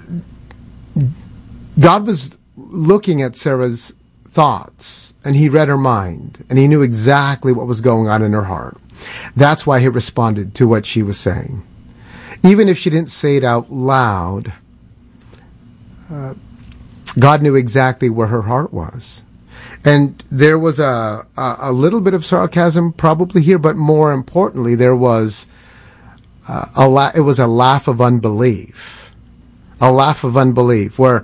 God was looking at Sarah's thoughts, and he read her mind, and he knew exactly what was going on in her heart. That's why he responded to what she was saying. Even if she didn't say it out loud, God knew exactly where her heart was. And there was a little bit of sarcasm probably here, but more importantly, there was it was a laugh of unbelief. A laugh of unbelief, where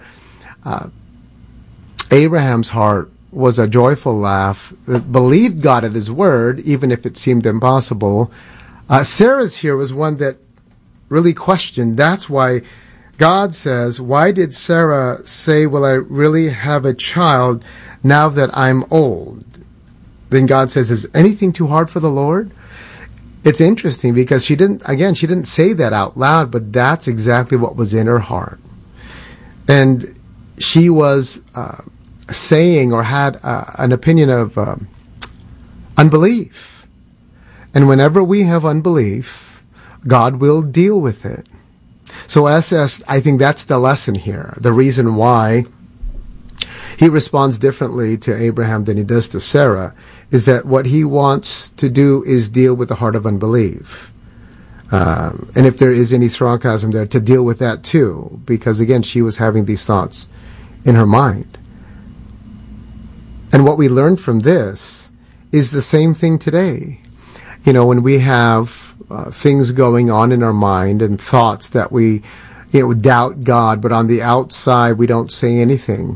Abraham's heart was a joyful laugh that believed God at his word, even if it seemed impossible. Sarah's here was one that really questioned. That's why God says, why did Sarah say, will I really have a child now that I'm old? Then God says, is anything too hard for the Lord? It's interesting because she didn't say that out loud, but that's exactly what was in her heart. And she was saying or had an opinion of unbelief. And whenever we have unbelief, God will deal with it. So SS, I think that's the lesson here. The reason why he responds differently to Abraham than he does to Sarah is that what he wants to do is deal with the heart of unbelief. And if there is any sarcasm there, to deal with that too, because again, she was having these thoughts in her mind. And what we learned from this is the same thing today. You know, when we have things going on in our mind and thoughts that we, doubt God, but on the outside we don't say anything.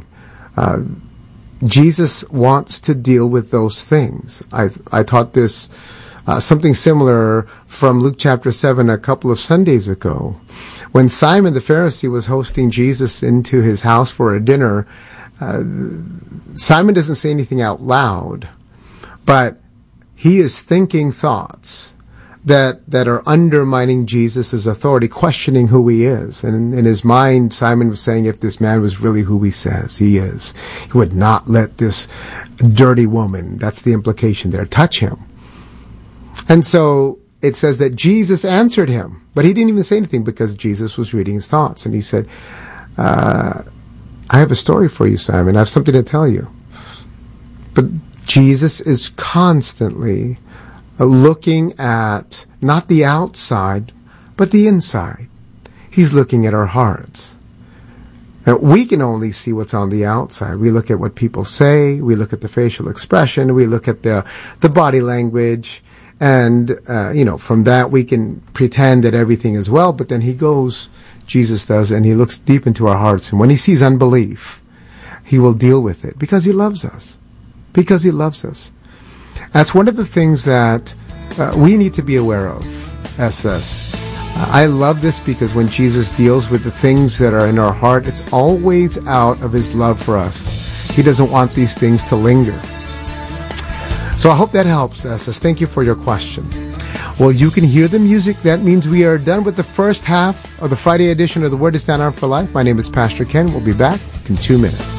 Jesus wants to deal with those things. I taught this something similar from Luke chapter 7 a couple of Sundays ago. When Simon the Pharisee was hosting Jesus into his house for a dinner, Simon doesn't say anything out loud, but he is thinking thoughts that are undermining Jesus' authority, questioning who he is. And in his mind, Simon was saying, if this man was really who he says he is, he would not let this dirty woman, that's the implication there, touch him. And so it says that Jesus answered him, but he didn't even say anything because Jesus was reading his thoughts. And he said, I have a story for you, Simon. I have something to tell you. But Jesus is constantly looking at not the outside, but the inside. He's looking at our hearts. Now, we can only see what's on the outside. We look at what people say, we look at the facial expression, we look at the body language, and from that we can pretend that everything is well, but then Jesus does, and he looks deep into our hearts, and when he sees unbelief, he will deal with it because he loves us. Because he loves us. That's one of the things that we need to be aware of, SS. I love this because when Jesus deals with the things that are in our heart, it's always out of his love for us. He doesn't want these things to linger. So I hope that helps, SS. Thank you for your question. Well, you can hear the music. That means we are done with the first half of the Friday edition of The Word to Stand On for Life. My name is Pastor Ken. We'll be back in 2 minutes.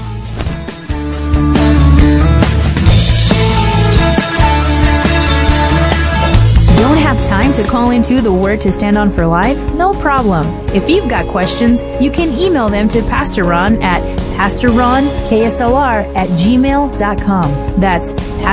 Don't have time to call into The Word to Stand On for Life? No problem. If you've got questions, you can email them to Pastor Ron at PastorRonKSLR@gmail.com. That's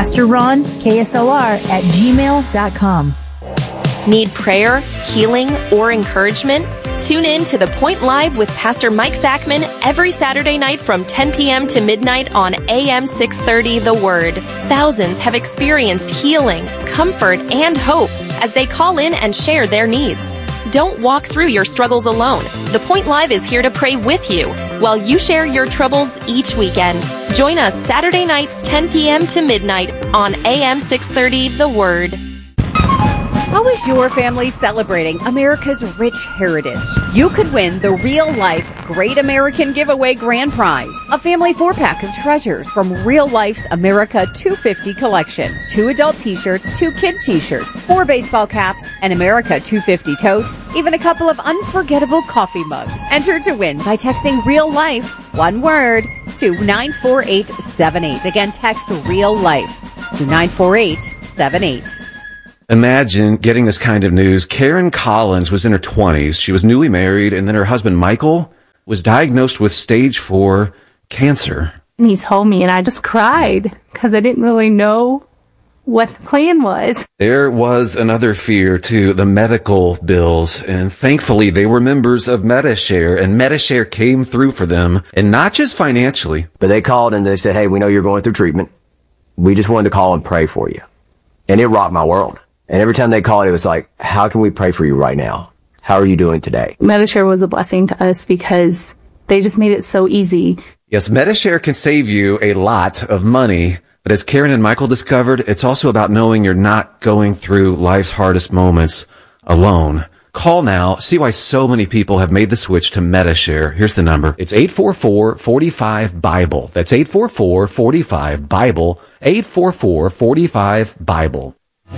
PastorRonKSLR@gmail.com. Need prayer, healing, or encouragement? Tune in to The Point Live with Pastor Mike Zachman every Saturday night from 10 p.m. to midnight on AM 630 The Word. Thousands have experienced healing, comfort, and hope as they call in and share their needs. Don't walk through your struggles alone. The Point Live is here to pray with you while you share your troubles each weekend. Join us Saturday nights 10 p.m. to midnight on AM 630 The Word. How is your family celebrating America's rich heritage? You could win the Real Life Great American Giveaway Grand Prize, a family 4-pack of treasures from Real Life's America 250 collection. 2 adult t-shirts, 2 kid t-shirts, 4 baseball caps, an America 250 tote, even a couple of unforgettable coffee mugs. Enter to win by texting Real Life, one word, to 94878. Again, text Real Life to 94878. Imagine getting this kind of news. Karen Collins was in her 20s. She was newly married, and then her husband, Michael, was diagnosed with stage 4 cancer. And he told me, and I just cried because I didn't really know what the plan was. There was another fear, too, the medical bills. And thankfully, they were members of Medi-Share, and Medi-Share came through for them, and not just financially. But they called and they said, hey, we know you're going through treatment. We just wanted to call and pray for you. And it rocked my world. And every time they called, it was like, how can we pray for you right now? How are you doing today? Medi-Share was a blessing to us because they just made it so easy. Yes, Medi-Share can save you a lot of money. But as Karen and Michael discovered, it's also about knowing you're not going through life's hardest moments alone. Call now. See why so many people have made the switch to Medi-Share. Here's the number. It's 844-45-BIBLE. That's 844-45-BIBLE. 844-45-BIBLE.